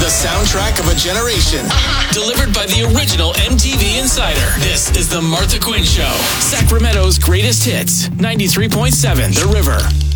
The soundtrack of a generation. Delivered by the original MTV Insider. This is The Martha Quinn Show. Sacramento's greatest hits. 93.7 The River.